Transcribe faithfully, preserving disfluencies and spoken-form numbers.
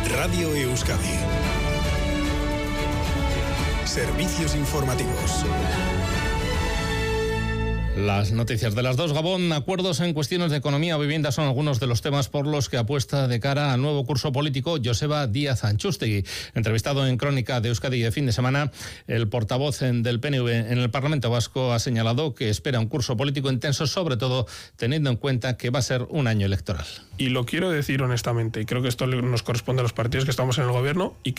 Radio Euskadi. Servicios informativos. Las noticias de las dos. Gabón, acuerdos en cuestiones de economía o vivienda son algunos de los temas por los que apuesta de cara al nuevo curso político Joseba Díaz Antxustegi. Entrevistado en Crónica de Euskadi de fin de semana, el portavoz del P N V en el Parlamento Vasco ha señalado que espera un curso político intenso, sobre todo teniendo en cuenta que va a ser un año electoral. Y lo quiero decir honestamente, y creo que esto nos corresponde a los partidos que estamos en el gobierno, y